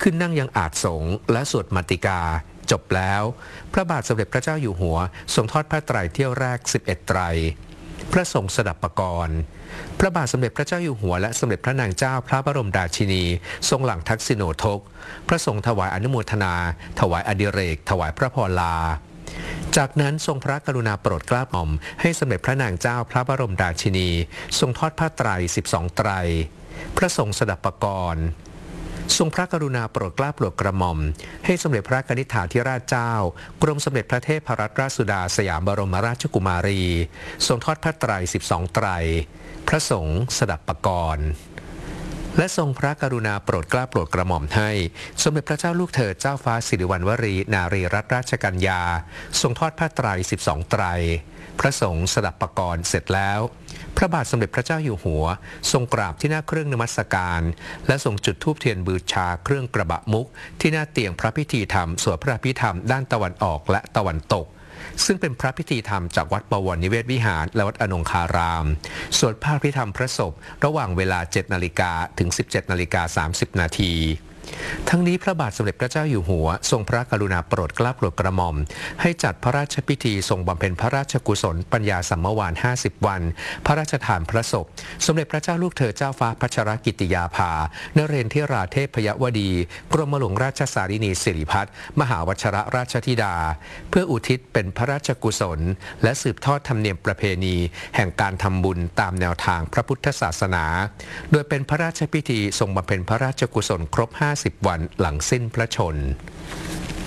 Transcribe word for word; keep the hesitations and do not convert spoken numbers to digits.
ขึ้นนั่งยังอาจสงฆ์และสวดมาติกาจบแล้วพระบาทสมเด็จพระเจ้าอยู่หัวทรงทอดผ้าไตรเที่ยวแรกสิบเอ็ดไตรพระสงฆ์สดับปกรณ์พระบาทสมเด็จพระเจ้าอยู่หัวและสมเด็จพระนางเจ้าพระบรมราชินีทรงหลังทักษิโณทกพระสงฆ์ถวายอนุโมทนาถวายอดิเรกถวายพระพรลาจากนั้นทรงพระกรุณาโปรดเกล้าหม่อมให้สมเด็จพระนางเจ้าพระบรมราชินีทรงทอดผ้าไตรสิบสองไตรพระสงฆ์สดับปกรณ์ทรงพระกรุณาโปรดเกล้าโปรดกระหม่อมให้สมเด็จพระกนิษฐาธิราชเจ้ากรมสมเด็จพระเทพรัตนราชสุดาสยามบรมราชกุมารีทรงทอดผ้าไตรสิบสองไตรพระสงฆ์สดับปกรณ์และทรงพระกรุณาโปรดเกล้าโปรดกระหม่อมให้สมเด็จพระเจ้าลูกเธอเจ้าฟ้าสิริวัณวรีนารีรัตนราชกัญญาทรงทอดผ้าไตรสิบสองไตรพระสงฆ์สดับปกรณ์เสร็จแล้วพระบาทสมเด็จพระเจ้าอยู่หัวทรงกราบที่หน้าเครื่องนมัสการและทรงจุดธูปเทียนบูชาเครื่องกระบะมุกที่หน้าเตียงพระพิธีธรรมสวดพระพิธรรมด้านตะวันออกและตะวันตกซึ่งเป็นพระพิธีธรรมจากวัดบวรนิเวศวิหารและวัดอนงคารามสวดพระพิธรรมพระศพระหว่างเวลาเจ็ดนาฬิกาถึงสิบเจ็ดนาฬิกาสามสิบนาทีทั้งนี้พระบาทสมเด็จพระเจ้าอยู่หัวทรงพระกรุณาโปรดเกล้าโปรดกระหม่อมให้จัดพระราชพิธีทรงบำเพ็ญพระราชกุศลปัญญาสัมมวานห้าสิบวันพระราชทานพระศพสมเด็จพระเจ้าลูกเธอเจ้าฟ้าพัชรกิติยาภานเรนทิราเทพยวดีกรมหลวงราชสารินีสิริพัฒน์มหาวชรราชธิดาเพื่ออุทิศเป็นพระราชกุศลและสืบทอดธรรมเนียมประเพณีแห่งการทำบุญตามแนวทางพระพุทธศาสนาโดยเป็นพระราชพิธีทรงบำเพ็ญพระราชกุศลครบห้าสิบวันหลังสิ้นพระชนม์